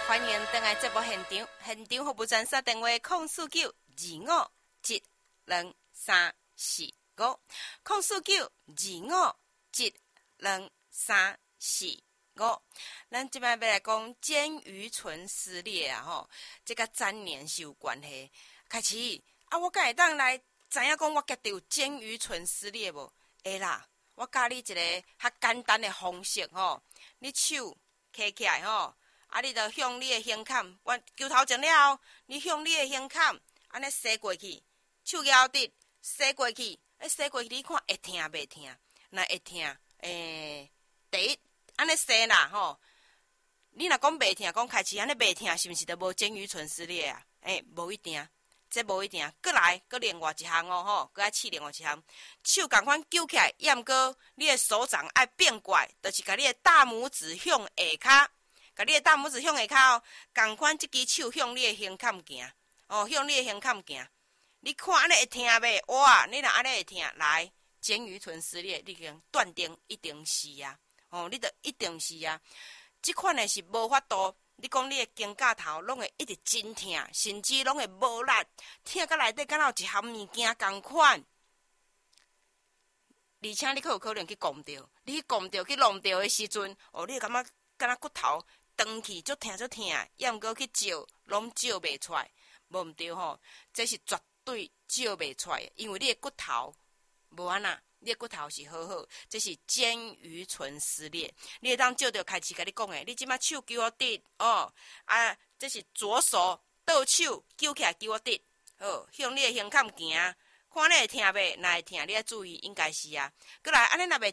欢迎登来节目现场，现场服务专线电话049-251-245，049-251-245。咱即摆要来讲肩盂唇撕裂啊吼，这甲粘连是有关系。开始啊，我敢会当来知影讲我家己有肩盂唇撕裂无？会啦，我教你一个较简单的方式吼，你手揢起来吼。啊！你着向你的胸坎，我球头前了后，你向你的胸坎安尼洗过去，手摇直洗过去，洗过去你看会疼袂疼？若会疼，第一安尼洗啦吼。你若讲袂疼，讲开始安尼袂疼，是毋是着无肩盂唇撕裂啊？无一定，这无一定。搁来，搁另外一项哦吼，搁爱试另外一项，手共款揪起来，抑毋过你的手掌爱变过来，就是甲你的大拇指向下骹。甲你的大拇指向下骹哦，共款即支手向你的胸坎行，哦，向你的胸坎行。你看安尼会疼袂？哇，你若安尼会疼，来肩盂唇撕裂，你经断定一定是啊，哦，你着一定是啊。即款的是无法度，你讲你的肩胛头拢会一直真疼，甚至拢会无力，疼到内底敢若有一项物件共款。而且你有可能去讲着，你去讲着去弄着的时阵，哦，你会感觉敢若骨头。长去足疼，抑毋过去照，拢照袂出来，无毋对吼。这是绝对照袂出来的，因为你的骨头无安那，你的骨头是好好。这是肩盂唇撕裂，你会当照着开始甲你讲的。你即摆手举我直哦，啊，这是左手倒手举起来举我直，好，向你的胸坎行，看你会疼袂？若会疼，你要注意，应该是啊。过来，安尼若袂